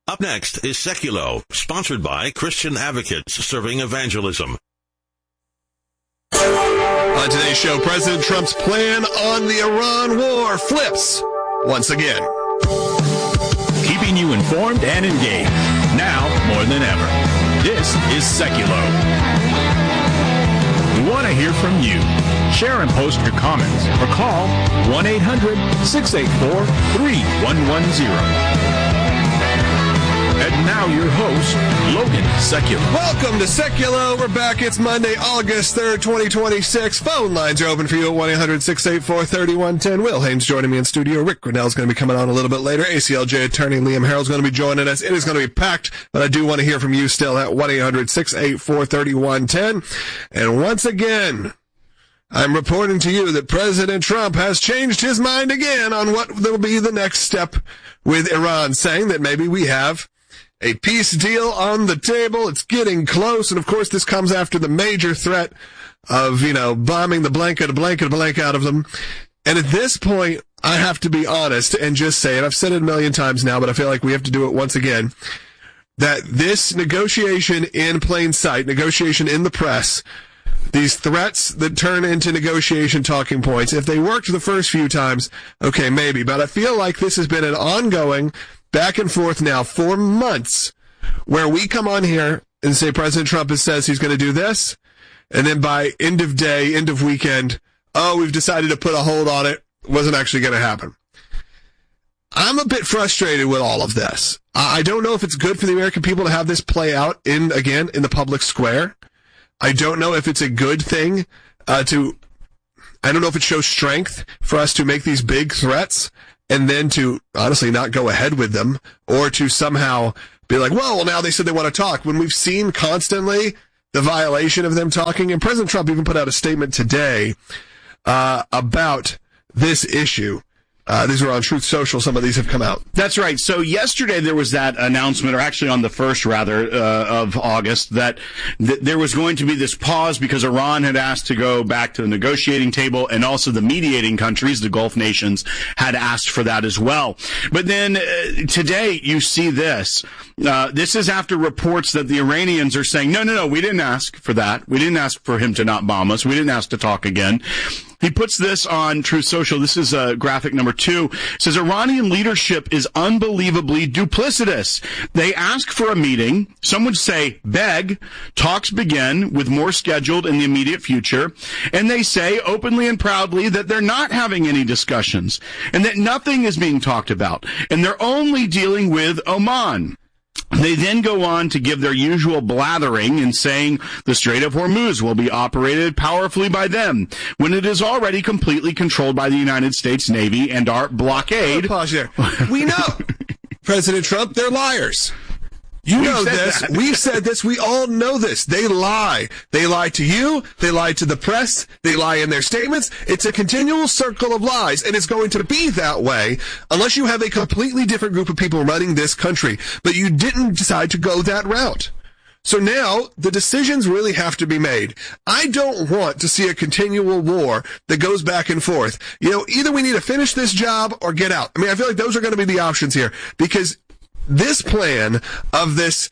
Up next is Seculo, sponsored by Christian Advocates Serving Evangelism. On today's show, President Trump's plan on the Iran war flips once again. Keeping you informed and engaged, now more than ever. This is Seculo. We want to hear from you. Share and post your comments or call 1-800-684-3110. And now your host, Logan Seculo. Welcome to Seculo. We're back. It's Monday, August 3rd, 2026. Phone lines are open for you at 1-800-684-3110. Will Haynes joining me in studio. Rick Grinnell's going to be coming on a little bit later. ACLJ attorney Liam Harrell's going to be joining us. It is going to be packed, but I do want to hear from you still at 1-800-684-3110. And once again, I'm reporting to you that President Trump has changed his mind again on what will be the next step with Iran, saying that maybe we have a peace deal on the table. It's getting close. And of course, this comes after the major threat of, bombing the blank out of them. And at this point, I have to be honest and just say, and I've said it a million times now, but I feel like we have to do it once again, that this negotiation in plain sight, negotiation in the press, these threats that turn into negotiation talking points, if they worked the first few times, okay, maybe. But I feel like this has been an ongoing back and forth now for months, where we come on here and say President Trump says he's going to do this, and then by end of day, end of weekend, we've decided to put a hold on it. Wasn't actually going to happen. I'm a bit frustrated with all of this. I don't know if it's good for the American people to have this play out in the public square. I don't know if it's a good thing I don't know if it shows strength for us to make these big threats and then to honestly not go ahead with them, or to somehow be like, well, now they said they want to talk, when we've seen constantly the violation of them talking. And President Trump even put out a statement today about this issue. These are on Truth Social. Some of these have come out. That's right. So yesterday there was that announcement, or actually on the 1st, of August, that there was going to be this pause because Iran had asked to go back to the negotiating table, and also the mediating countries, the Gulf nations, had asked for that as well. But then today you see this. This is after reports that the Iranians are saying, no, we didn't ask for that. We didn't ask for him to not bomb us. We didn't ask to talk again. He puts this on Truth Social. This is graphic number 2. It says, Iranian leadership is unbelievably duplicitous. They ask for a meeting. Some would say beg. Talks begin with more scheduled in the immediate future. And they say openly and proudly that they're not having any discussions and that nothing is being talked about. And they're only dealing with Oman. They then go on to give their usual blathering in saying the Strait of Hormuz will be operated powerfully by them when it is already completely controlled by the United States Navy and our blockade. Pause there. We know, President Trump, they're liars. You know this. We've said this. We all know this. They lie. They lie to you. They lie to the press. They lie in their statements. It's a continual circle of lies, and it's going to be that way unless you have a completely different group of people running this country. But you didn't decide to go that route. So now the decisions really have to be made. I don't want to see a continual war that goes back and forth. Either we need to finish this job or get out. I feel like those are going to be the options here, because this plan of this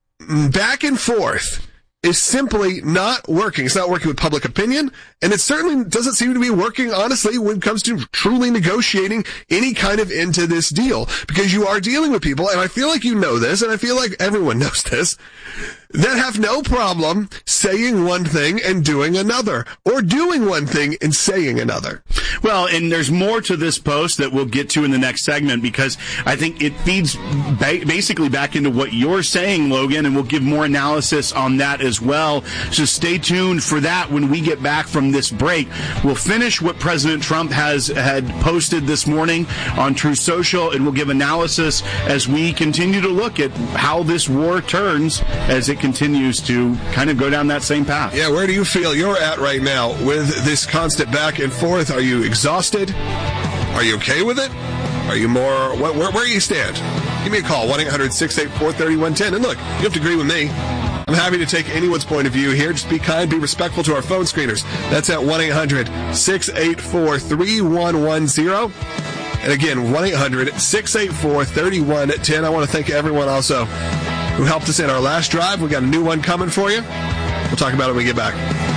back and forth is simply not working. It's not working with public opinion, and it certainly doesn't seem to be working, honestly, when it comes to truly negotiating any kind of end to this deal, because you are dealing with people, and I feel like you know this, and I feel like everyone knows this, that have no problem saying one thing and doing another, or doing one thing and saying another. Well, and there's more to this post that we'll get to in the next segment, because I think it feeds basically back into what you're saying, Logan, and we'll give more analysis on that as well. So stay tuned for that when we get back from this break. We'll finish what President Trump had posted this morning on Truth Social, and we'll give analysis as we continue to look at how this war turns as it continues to kind of go down that same path. Yeah, where do you feel you're at right now with this constant back and forth? Are you exhausted? Are you okay with it? Are you more, where do you stand? Give me a call, 1-800-684-3110. And look, you have to agree with me. I'm happy to take anyone's point of view here. Just be kind, be respectful to our phone screeners. That's at 1-800-684-3110. And again, 1-800-684-3110. I want to thank everyone also who helped us in our last drive. We got a new one coming for you. We'll talk about it when we get back.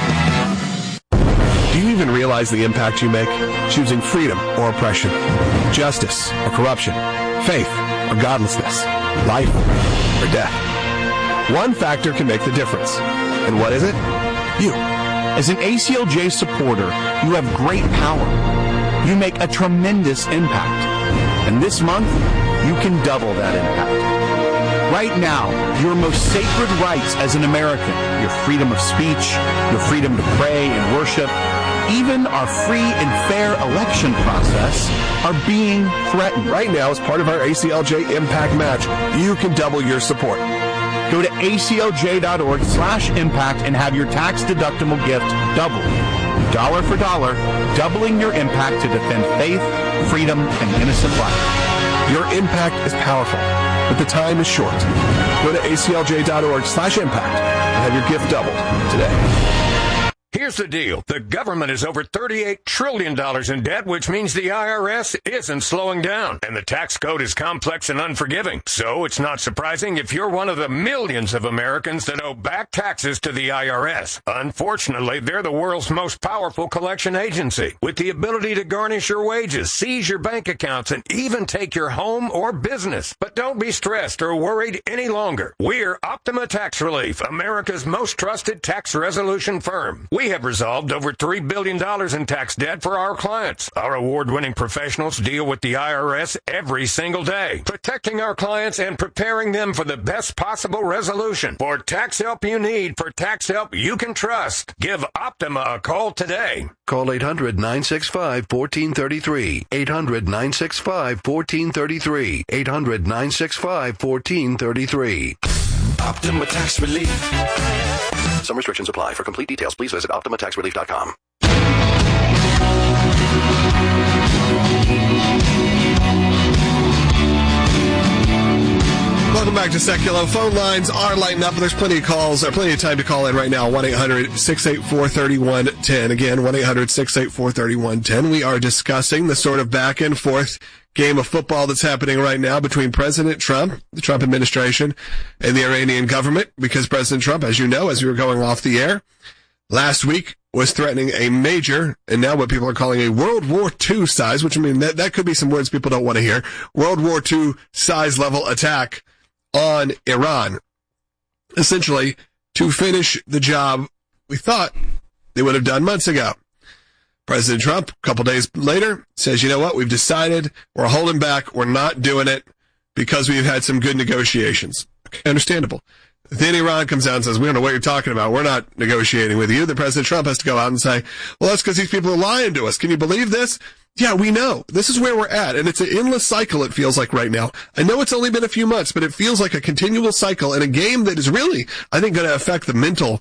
Do you even realize the impact you make? Choosing freedom or oppression, justice or corruption, faith or godlessness, life or death. One factor can make the difference. And what is it? You. As an ACLJ supporter, you have great power. You make a tremendous impact. And this month, you can double that impact. Right now, your most sacred rights as an American, your freedom of speech, your freedom to pray and worship, even our free and fair election process are being threatened. Right now, as part of our ACLJ Impact Match, you can double your support. Go to aclj.org/impact and have your tax-deductible gift doubled. Dollar for dollar, doubling your impact to defend faith, freedom, and innocent life. Your impact is powerful, but the time is short. Go to aclj.org/impact and have your gift doubled today. Here's the deal. The government is over $38 trillion in debt, which means the IRS isn't slowing down. And the tax code is complex and unforgiving. So it's not surprising if you're one of the millions of Americans that owe back taxes to the IRS. Unfortunately, they're the world's most powerful collection agency, with the ability to garnish your wages, seize your bank accounts, and even take your home or business. But don't be stressed or worried any longer. We're Optima Tax Relief, America's most trusted tax resolution firm. We have resolved over $3 billion in tax debt for our clients. Our award-winning professionals deal with the IRS every single day, protecting our clients and preparing them for the best possible resolution. For tax help you need, for tax help you can trust, give Optima a call today. Call 800-965-1433. 800-965-1433. 800-965-1433. Optima Tax Relief. Some restrictions apply. For complete details, please visit OptimaTaxRelief.com. Welcome back to Seculo. Phone lines are lighting up, and there's plenty of calls, or plenty of time to call in right now. 1-800-684-3110. Again, 1-800-684-3110. We are discussing the sort of back and forth game of football that's happening right now between President Trump, the Trump administration, and the Iranian government, because President Trump, as you know, as we were going off the air, last week was threatening a major, and now what people are calling a World War II size, which I mean, that could be some words people don't want to hear, World War II size level attack on Iran, essentially to finish the job we thought they would have done months ago. President Trump, a couple days later, says, you know what, we've decided we're holding back, we're not doing it because we've had some good negotiations. Okay, understandable. Then Iran comes out and says, we don't know what you're talking about, we're not negotiating with you. Then President Trump has to go out and say, well, that's because these people are lying to us. Can you believe this? Yeah, we know. This is where we're at, and it's an endless cycle, it feels like right now. I know it's only been a few months, but it feels like a continual cycle in a game that is really, I think, going to affect the mental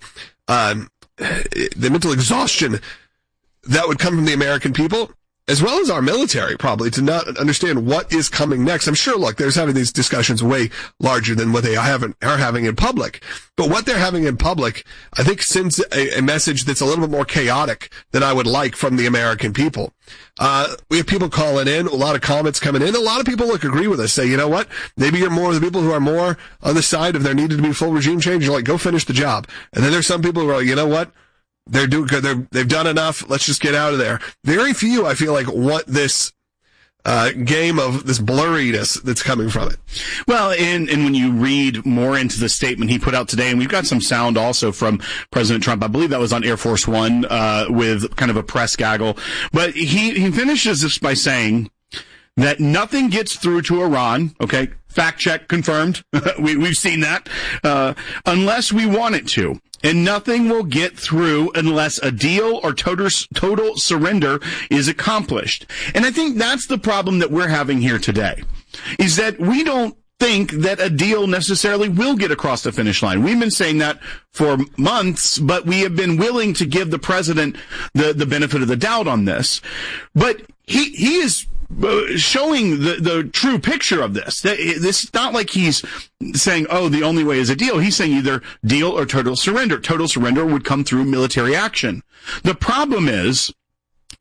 exhaustion that would come from the American people, as well as our military, probably, to not understand what is coming next. I'm sure, look, there's having these discussions way larger than what they are having in public. But what they're having in public, I think, sends a message that's a little bit more chaotic than I would like from the American people. We have people calling in, a lot of comments coming in. A lot of people, agree with us, say, you know what? Maybe you're more of the people who are more on the side of there needed to be full regime change. You're like, go finish the job. And then there's some people who are like, you know what? They've done enough. Let's just get out of there. Very few, I feel like, want this game of this blurriness that's coming from it. Well, and when you read more into the statement he put out today, and we've got some sound also from President Trump. I believe that was on Air Force One, with kind of a press gaggle. But he finishes this by saying that nothing gets through to Iran. Okay. Fact check confirmed. We've seen that. Unless we want it to. And nothing will get through unless a deal or total surrender is accomplished. And I think that's the problem that we're having here today, is that we don't think that a deal necessarily will get across the finish line. We've been saying that for months, but we have been willing to give the president the benefit of the doubt on this. But he is showing the true picture of this. This is not like he's saying, oh, the only way is a deal. He's saying either deal or total surrender. Total surrender would come through military action. The problem is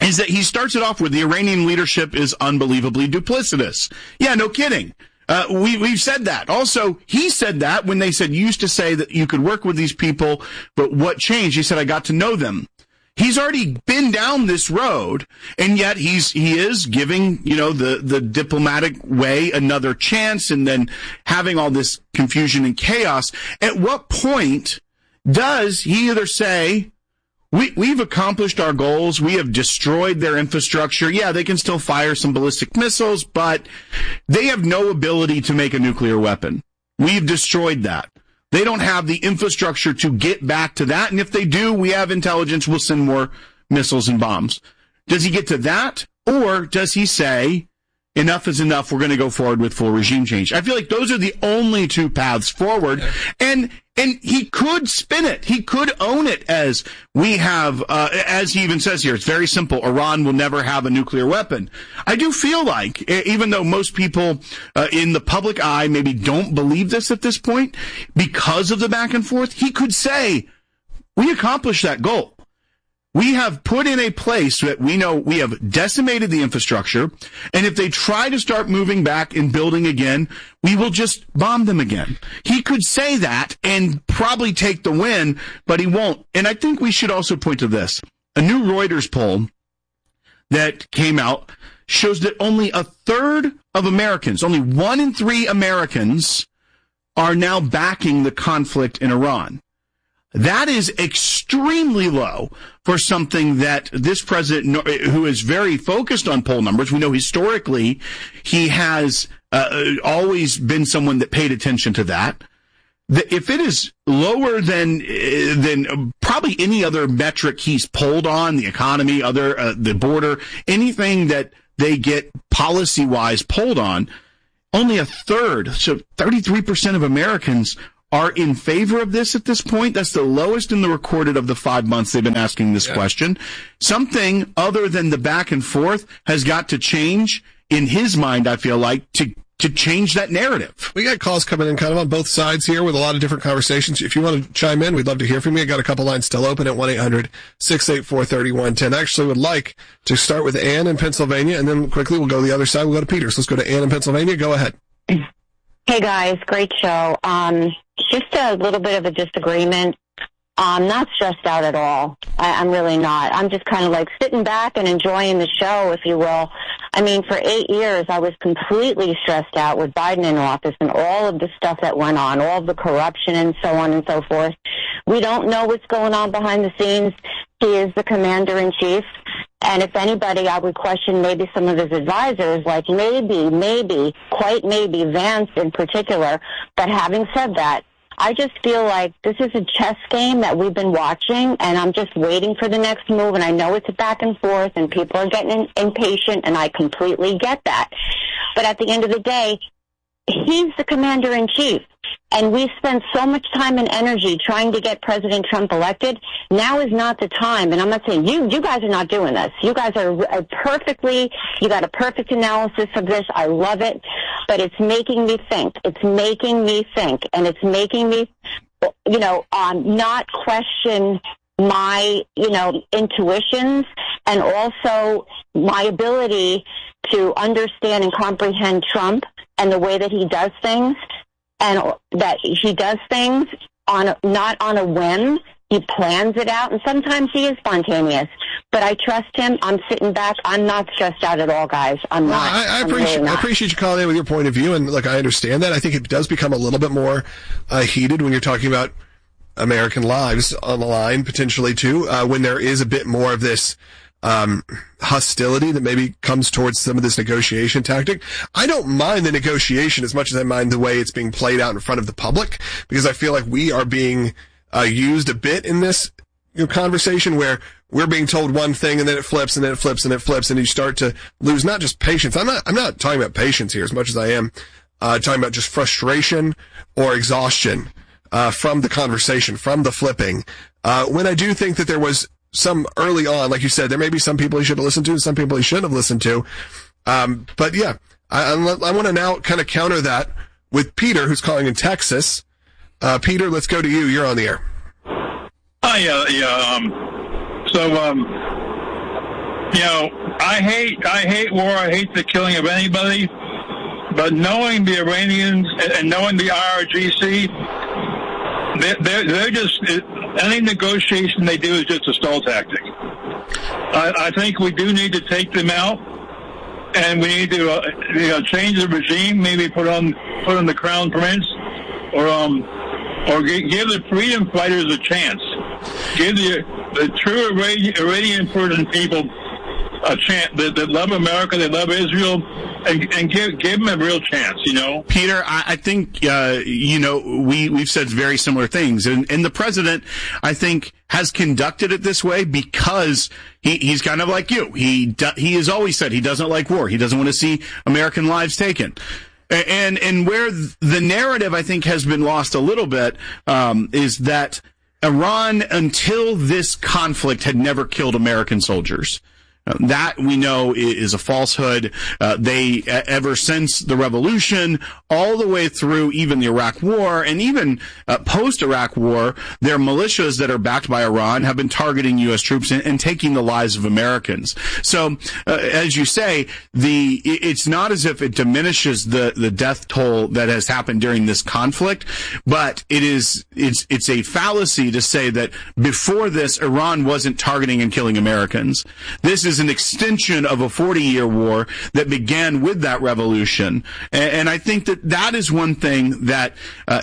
is that he starts it off with the Iranian leadership is unbelievably duplicitous. Yeah, no kidding. We've said that. Also, he said that when they said, you used to say that you could work with these people, but what changed? He said, I got to know them. He's already been down this road, and yet he is giving, the diplomatic way another chance, and then having all this confusion and chaos. At what point does he either say, we've accomplished our goals, we have destroyed their infrastructure, yeah, they can still fire some ballistic missiles, but they have no ability to make a nuclear weapon. We've destroyed that. They don't have the infrastructure to get back to that. And if they do, we have intelligence. We'll send more missiles and bombs. Does he get to that? Or does he say, enough is enough, we're going to go forward with full regime change? I feel like those are the only two paths forward. And he could spin it. He could own it as we have, as he even says here, it's very simple. Iran will never have a nuclear weapon. I do feel like, even though most people in the public eye maybe don't believe this at this point, because of the back and forth, he could say, we accomplished that goal. We have put in a place that we know we have decimated the infrastructure, and if they try to start moving back and building again, we will just bomb them again. He could say that and probably take the win, but he won't. And I think we should also point to this. A new Reuters poll that came out shows that only a third of Americans, only 1 in 3 Americans, are now backing the conflict in Iran. That is extremely low for something that this president, who is very focused on poll numbers, we know historically he has always been someone that paid attention to that. If it is lower than probably any other metric he's polled on, the economy, the border, anything that they get policy-wise polled on, only a third, so 33% of Americans are in favor of this at this point. That's the lowest in the recorded of the 5 months they've been asking this question. Something other than the back and forth has got to change in his mind, I feel like, to change that narrative. We got calls coming in kind of on both sides here with a lot of different conversations. If you want to chime in, we'd love to hear from you. I got a couple lines still open at 1-800-684-3110. I actually would like to start with Ann in Pennsylvania, and then quickly we'll go to the other side. We'll go to Peter. So let's go to Ann in Pennsylvania. Go ahead. Hey, guys. Great show. Just a little bit of a disagreement. I'm not stressed out at all. I'm really not. I'm just kind of like sitting back and enjoying the show, if you will. I mean, for 8 years, I was completely stressed out with Biden in office and all of the stuff that went on, all of the corruption and so on and so forth. We don't know what's going on behind the scenes. He is the commander-in-chief. And if anybody, I would question maybe some of his advisors, like maybe, quite maybe Vance in particular. But having said that, I just feel like this is a chess game that we've been watching, and I'm just waiting for the next move. And I know it's a back and forth, and people are getting impatient, and I completely get that. But at the end of the day, he's the commander-in-chief. And we spent so much time and energy trying to get President Trump elected. Now is not the time. And I'm not saying you guys are not doing this. You guys are you got a perfect analysis of this. I love it. But it's making me think. It's making me think. And it's making me, not question my, intuitions and also my ability to understand and comprehend Trump and the way that he does things. And that he does things not on a whim. He plans it out, and sometimes he is spontaneous. But I trust him. I'm sitting back. I'm not stressed out at all, guys. I'm not. I appreciate you calling in with your point of view, and look, I understand that. I think it does become a little bit more heated when you're talking about American lives on the line, potentially too, when there is a bit more of this hostility that maybe comes towards some of this negotiation tactic. I don't mind the negotiation as much as I mind the way it's being played out in front of the public, because I feel like we are being used a bit in this conversation where we're being told one thing and then it flips and then it flips and it flips, and you start to lose not just patience. I'm not talking about patience here as much as I am talking about just frustration or exhaustion from the conversation, from the flipping. When I do think that there was some early on, like you said, there may be some people he should have listened to, some people he shouldn't have listened to. But yeah, I want to now kind of counter that with Peter, who's calling in Texas. Peter, let's go to you. You're on the air. Hi, I hate war. I hate the killing of anybody. But knowing the Iranians and knowing the IRGC, they're just, any negotiation they do is just a stall tactic. I think we do need to take them out, and we need to change the regime. Maybe put on the crown prince, or give the freedom fighters a chance. Give the true Iranian people a chance that love America, they love Israel, and give them a real chance, Peter, I think, we've said very similar things. And the president, I think, has conducted it this way because he's kind of like you. He has always said he doesn't like war. He doesn't want to see American lives taken. And where the narrative, I think, has been lost a little bit, is that Iran, until this conflict, had never killed American soldiers. That we know is a falsehood. They, ever since the revolution, all the way through even the Iraq War, and even post-Iraq War, their militias that are backed by Iran have been targeting U.S. troops and taking the lives of Americans. So, as you say, it's not as if it diminishes the death toll that has happened during this conflict, but it's a fallacy to say that before this, Iran wasn't targeting and killing Americans. This is an extension of a 40-year war that began with that revolution. And I think that is one thing that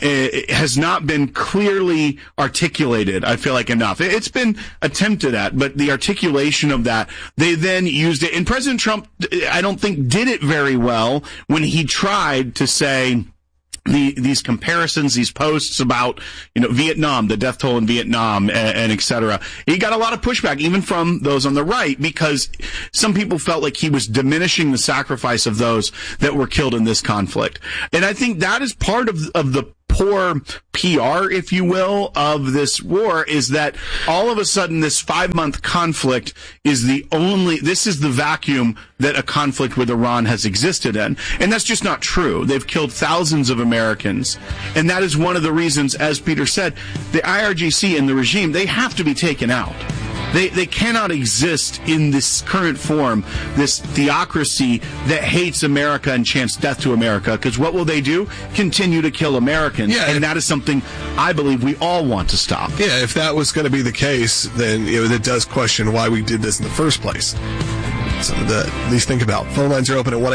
has not been clearly articulated, I feel like, enough. It's been attempted at, but the articulation of that, they then used it. And President Trump, I don't think, did it very well when he tried to say these comparisons, these posts about, Vietnam, the death toll in Vietnam, and et cetera. He got a lot of pushback, even from those on the right, because some people felt like he was diminishing the sacrifice of those that were killed in this conflict. And I think that is part of the poor PR, if you will, of this war, is that all of a sudden this 5-month conflict is this is the vacuum that a conflict with Iran has existed in. And that's just not true. They've killed thousands of Americans. And that is one of the reasons, as Peter said, the IRGC and the regime, they have to be taken out. They cannot exist in this current form, this theocracy that hates America and chants death to America, because what will they do? Continue to kill Americans. Yeah, and that is something I believe we all want to stop. Yeah, if that was going to be the case, then it does question why we did this in the first place. Something to at least think about. Phone lines are open at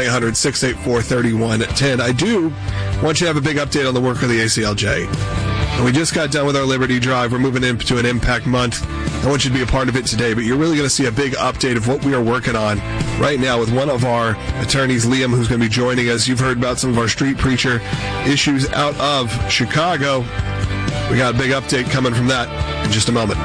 1-800-684-3110. I do want you to have a big update on the work of the ACLJ. And we just got done with our Liberty Drive. We're moving into an Impact Month. I want you to be a part of it today, but you're really going to see a big update of what we are working on right now with one of our attorneys, Liam, who's going to be joining us. You've heard about some of our street preacher issues out of Chicago. We got a big update coming from that in just a moment.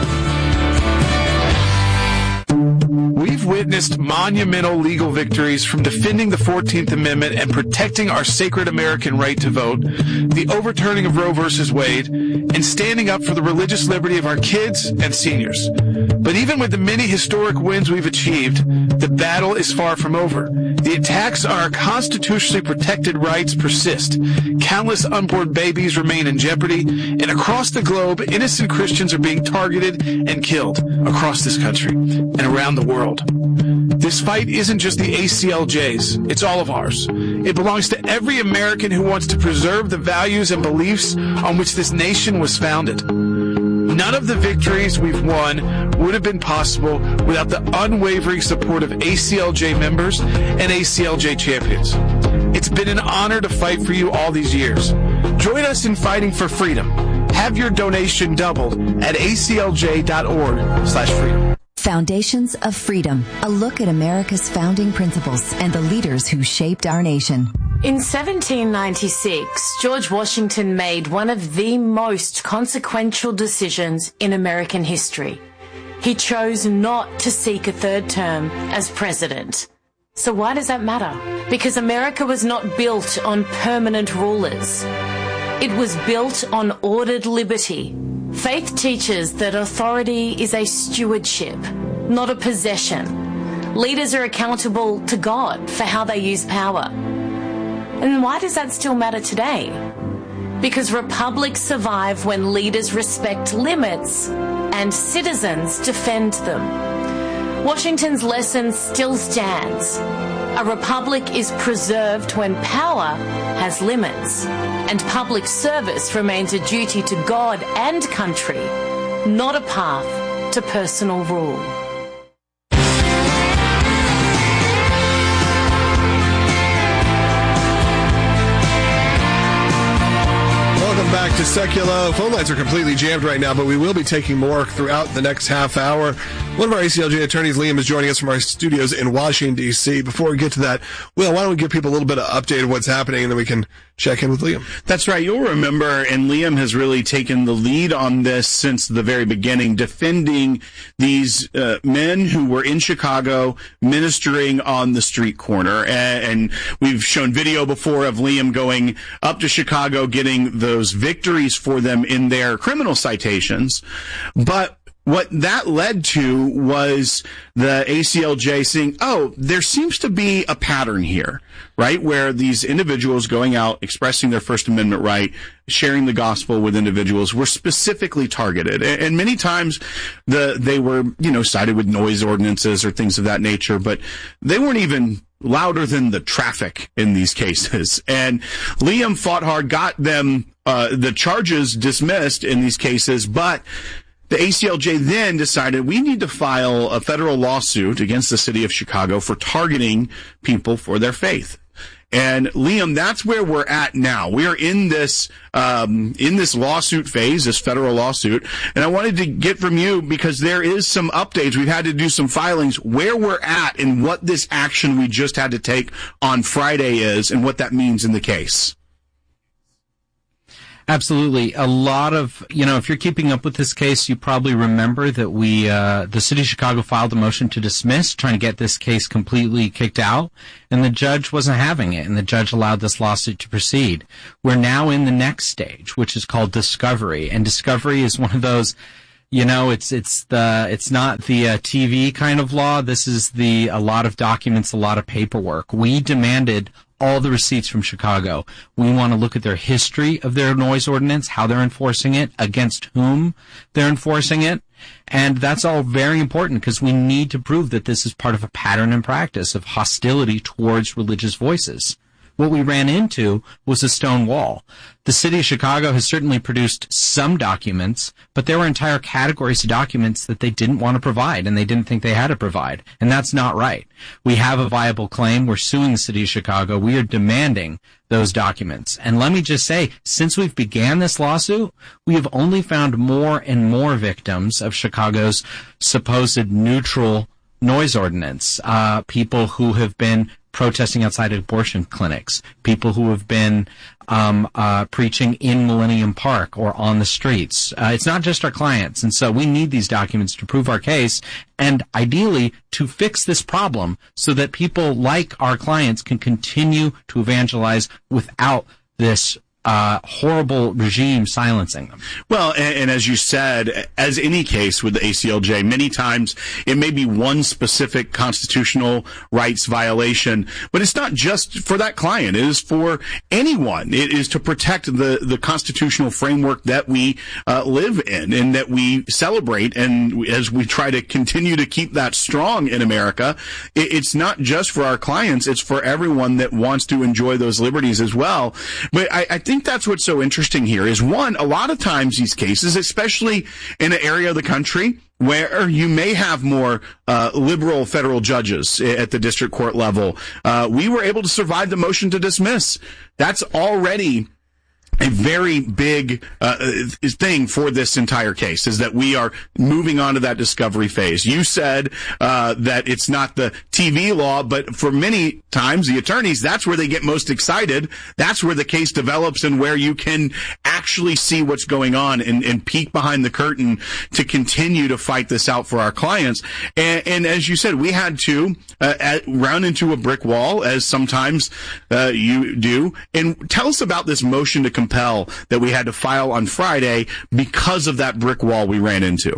We've witnessed monumental legal victories, from defending the 14th Amendment and protecting our sacred American right to vote, the overturning of Roe v. Wade, and standing up for the religious liberty of our kids and seniors. But even with the many historic wins we've achieved, the battle is far from over. The attacks on our constitutionally protected rights persist. Countless unborn babies remain in jeopardy, and across the globe, innocent Christians are being targeted and killed across this country and around the world. This fight isn't just the ACLJ's, it's all of ours. It belongs to every American who wants to preserve the values and beliefs on which this nation was founded. None of the victories we've won would have been possible without the unwavering support of ACLJ members and ACLJ champions. It's been an honor to fight for you all these years. Join us in fighting for freedom. Have your donation doubled at aclj.org/freedom. Foundations of Freedom, a look at America's founding principles and the leaders who shaped our nation. In 1796, George Washington made one of the most consequential decisions in American history. He chose not to seek a third term as president. So why does that matter? Because America was not built on permanent rulers. It was built on ordered liberty. Faith teaches that authority is a stewardship, not a possession. Leaders are accountable to God for how they use power. And why does that still matter today? Because republics survive when leaders respect limits and citizens defend them. Washington's lesson still stands. A republic is preserved when power has limits, and public service remains a duty to God and country, not a path to personal rule. Welcome back to Seculo. Phone lines are completely jammed right now, but we will be taking more throughout the next half hour. One of our ACLJ attorneys, Liam, is joining us from our studios in Washington, D.C. Before we get to that, Will, why don't we give people a little bit of update of what's happening, and then we can check in with Liam. That's right. You'll remember, and Liam has really taken the lead on this since the very beginning, defending these men who were in Chicago ministering on the street corner. And we've shown video before of Liam going up to Chicago, getting those victories for them in their criminal citations. But what that led to was the ACLJ saying, oh, there seems to be a pattern here, right, where these individuals going out, expressing their First Amendment right, sharing the gospel with individuals were specifically targeted. And many times they were, cited with noise ordinances or things of that nature, but they weren't even louder than the traffic in these cases. And Liam fought hard, got them the charges dismissed in these cases, but the ACLJ then decided we need to file a federal lawsuit against the city of Chicago for targeting people for their faith. And Liam, that's where we're at now. We are in this lawsuit phase, this federal lawsuit. And I wanted to get from you, because there is some updates. We've had to do some filings, where we're at and what this action we just had to take on Friday is and what that means in the case. Absolutely. A lot of, if you're keeping up with this case, you probably remember that the city of Chicago filed a motion to dismiss, trying to get this case completely kicked out, and the judge wasn't having it, and the judge allowed this lawsuit to proceed. We're now in the next stage, which is called discovery, and discovery is one of those, it's not the TV kind of law. This is a lot of documents, a lot of paperwork. We demanded all the receipts from Chicago. We want to look at their history of their noise ordinance, how they're enforcing it, against whom they're enforcing it. And that's all very important, because we need to prove that this is part of a pattern and practice of hostility towards religious voices. What we ran into was a stone wall. The city of Chicago has certainly produced some documents, but there were entire categories of documents that they didn't want to provide, and they didn't think they had to provide. And that's not right. We have a viable claim. We're suing the city of Chicago. We are demanding those documents. And let me just say, since we've began this lawsuit, we have only found more and more victims of Chicago's supposed neutral noise ordinance. People who have been protesting outside abortion clinics, people who have been preaching in Millennium Park or on the streets. It's not just our clients. And so we need these documents to prove our case, and ideally to fix this problem so that people like our clients can continue to evangelize without this horrible regime silencing them. Well, and as you said, as any case with the ACLJ, many times it may be one specific constitutional rights violation, but it's not just for that client. It is for anyone. It is to protect the constitutional framework that we live in and that we celebrate. And as we try to continue to keep that strong in America, it's not just for our clients. It's for everyone that wants to enjoy those liberties as well. But I think that's what's so interesting here is, one, a lot of times these cases, especially in an area of the country where you may have more liberal federal judges at the district court level, we were able to survive the motion to dismiss. That's already a very big thing for this entire case, is that we are moving on to that discovery phase. You said that it's not the TV law, but for many times the attorneys, that's where they get most excited. That's where the case develops and where you can actually see what's going on and peek behind the curtain to continue to fight this out for our clients. And as you said, we had to round into a brick wall, as sometimes you do. And tell us about this motion to compel that we had to file on Friday because of that brick wall we ran into.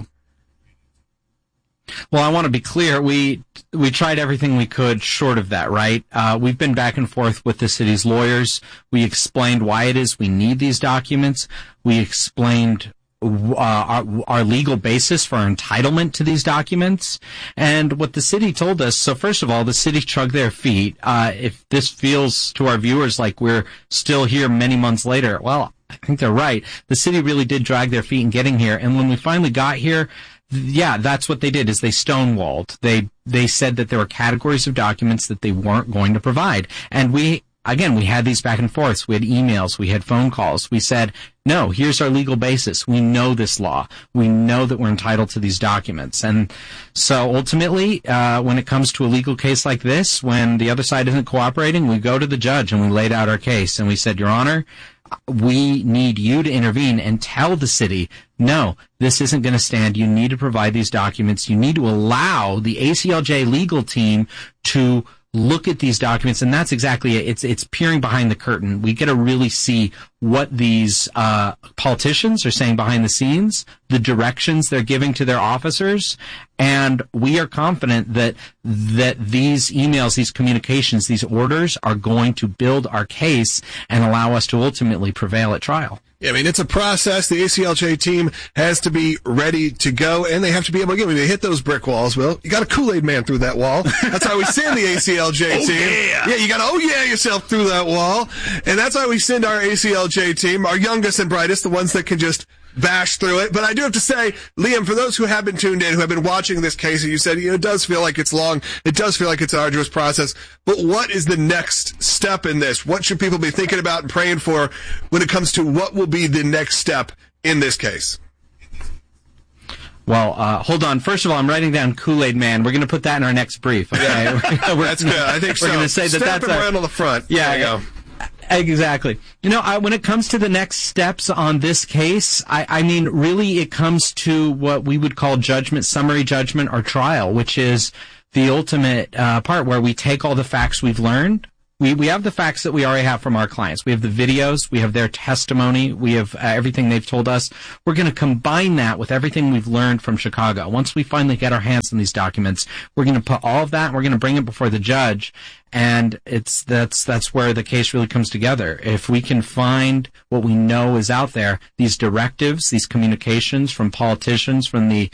Well, I want to be clear. We tried everything we could short of that, right? We've been back and forth with the city's lawyers. We explained why it is we need these documents. We explained our legal basis for our entitlement to these documents. And what the city told us, so first of all, the city shrugged their feet. If this feels to our viewers like we're still here many months later, well, I think they're right. The city really did drag their feet in getting here. And when we finally got here, yeah, that's what they did, is they stonewalled. They said that there were categories of documents that they weren't going to provide. And we had these back and forths. We had emails. We had phone calls. We said, no, here's our legal basis. We know this law. We know that we're entitled to these documents. And so ultimately, when it comes to a legal case like this, when the other side isn't cooperating, we go to the judge and we laid out our case. And we said, Your Honor, we need you to intervene and tell the city, no, this isn't going to stand. You need to provide these documents. You need to allow the ACLJ legal team to look at these documents, and that's exactly it. It's peering behind the curtain. We get to really see what these politicians are saying behind the scenes, the directions they're giving to their officers, and we are confident that these emails, these communications, these orders are going to build our case and allow us to ultimately prevail at trial. Yeah, I mean, it's a process. The ACLJ team has to be ready to go, and they have to be able to get when they hit those brick walls. Well, you got a Kool-Aid man through that wall. That's how we send the ACLJ team. Yeah, you got to yourself through that wall, and that's how we send our ACLJ team, our youngest and brightest, the ones that can just bash through it. But I do have to say, Liam, for those who have been tuned in, who have been watching this case, and you said, it does feel like it's long. It does feel like it's an arduous process. But what is the next step in this? What should people be thinking about and praying for when it comes to what will be the next step in this case? Well, hold on. First of all, I'm writing down Kool-Aid Man. We're going to put that in our next brief. Okay? That's good. I think so. We're going to say that's right on the front. Yeah. There you go. Exactly. When it comes to the next steps on this case, I mean, really it comes to what we would call judgment, summary judgment, or trial, which is the ultimate part where we take all the facts we've learned. We have the facts that we already have from our clients. We have the videos. We have their testimony. We have everything they've told us. We're going to combine that with everything we've learned from Chicago. Once we finally get our hands on these documents, we're going to put all of that and we're going to bring it before the judge. And that's where the case really comes together. If we can find what we know is out there, these directives, these communications from politicians, from the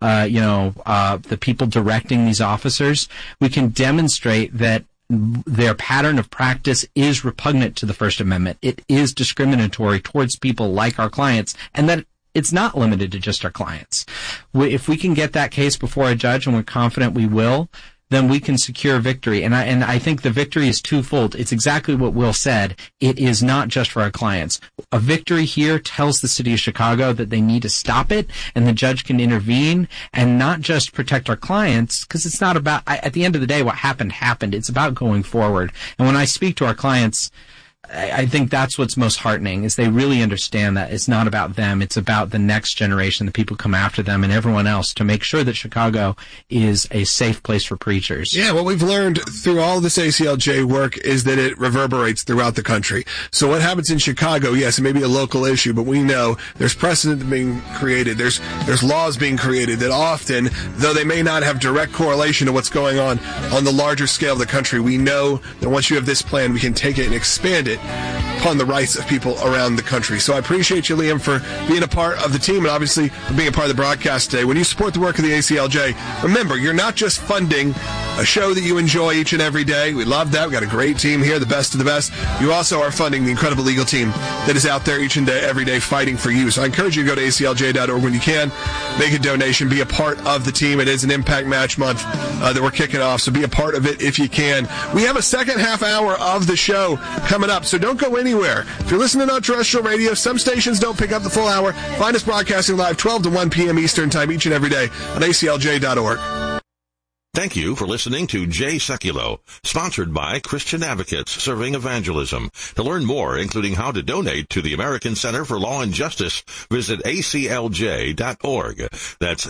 people directing these officers, we can demonstrate that their pattern of practice is repugnant to the First Amendment. It is discriminatory towards people like our clients, and that it's not limited to just our clients. If we can get that case before a judge, and we're confident we will, then we can secure victory. And I think the victory is twofold. It's exactly what Will said. It is not just for our clients. A victory here tells the city of Chicago that they need to stop it, and the judge can intervene and not just protect our clients, because it's not about, at the end of the day, what happened. It's about going forward. And when I speak to our clients, I think that's what's most heartening, is they really understand that it's not about them. It's about the next generation, the people who come after them, and everyone else, to make sure that Chicago is a safe place for preachers. Yeah, what we've learned through all this ACLJ work is that it reverberates throughout the country. So what happens in Chicago, yes, it may be a local issue, but we know there's precedent being created. There's laws being created that often, though they may not have direct correlation to what's going on the larger scale of the country, we know that once you have this plan, we can take it and expand it upon the rights of people around the country. So I appreciate you, Liam, for being a part of the team and obviously for being a part of the broadcast today. When you support the work of the ACLJ, remember, you're not just funding a show that you enjoy each and every day. We love that. We've got a great team here, the best of the best. You also are funding the incredible legal team that is out there each and every day fighting for you. So I encourage you to go to aclj.org when you can, make a donation, be a part of the team. It is an Impact Match Month that we're kicking off, so be a part of it if you can. We have a second half hour of the show coming up, so don't go anywhere. If you're listening on terrestrial radio, some stations don't pick up the full hour. Find us broadcasting live 12 to 1 p.m. Eastern Time each and every day on aclj.org. Thank you for listening to Jay Sekulow, sponsored by Christian Advocates Serving Evangelism. To learn more, including how to donate to the American Center for Law and Justice, visit aclj.org. That's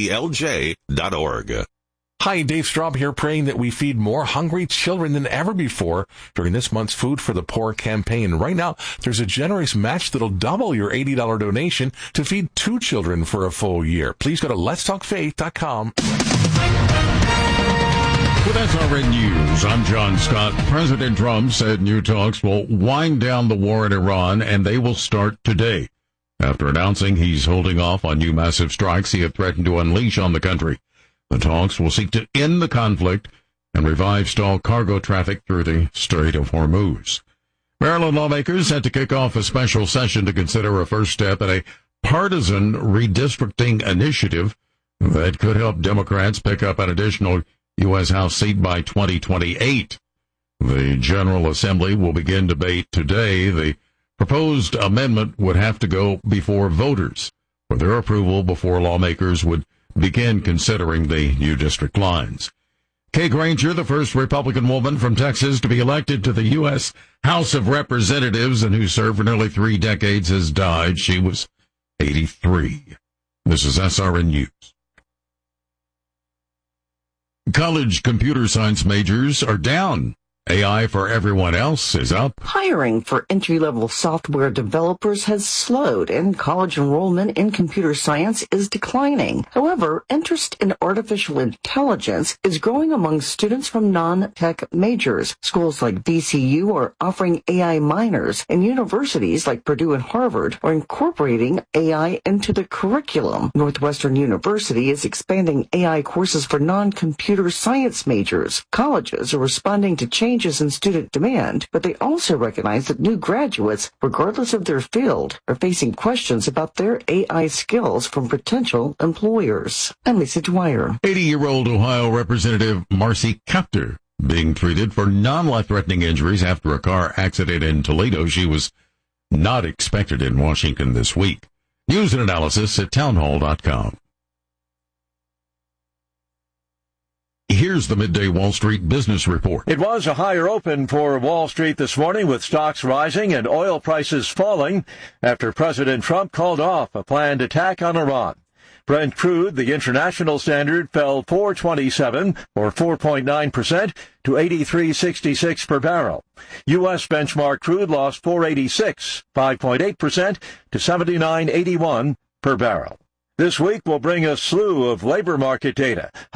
aclj.org. Hi, Dave Straub here, praying that we feed more hungry children than ever before during this month's Food for the Poor campaign. Right now, there's a generous match that'll double your $80 donation to feed 2 children for a full year. Please go to letstalkfaith.com. With SRN News, I'm John Scott. President Trump said new talks will wind down the war in Iran, and they will start today. after announcing he's holding off on new massive strikes he had threatened to unleash on the country. The talks will seek to end the conflict and revive stalled cargo traffic through the Strait of Hormuz. Maryland lawmakers set to kick off a special session to consider a first step in a partisan redistricting initiative that could help Democrats pick up an additional U.S. House seat by 2028. The General Assembly will begin debate today. The proposed amendment would have to go before voters for their approval before lawmakers would begin considering the new district lines. Kay Granger, the first Republican woman from Texas to be elected to the U.S. House of Representatives and who served for nearly 3 decades, has died. She was 83. This is SRN News. College computer science majors are down. AI for everyone else is up. Hiring for entry-level software developers has slowed, and college enrollment in computer science is declining. However, interest in artificial intelligence is growing among students from non-tech majors. Schools like VCU are offering AI minors, and universities like Purdue and Harvard are incorporating AI into the curriculum. Northwestern University is expanding AI courses for non-computer science majors. Colleges are responding to changes in student demand, but they also recognize that new graduates, regardless of their field, are facing questions about their AI skills from potential employers. I'm Lisa Dwyer. 80-year-old Ohio Representative Marcy Kaptur being treated for non-life-threatening injuries after a car accident in Toledo. She was not expected in Washington this week. News and analysis at townhall.com. Here's the Midday Wall Street Business Report. It was a higher open for Wall Street this morning, with stocks rising and oil prices falling after President Trump called off a planned attack on Iran. Brent crude, the international standard, fell $4.27 or 4.9% to $83.66 per barrel. U.S. benchmark crude lost $4.86, 5.8% to $79.81 per barrel. This week will bring a slew of labor market data.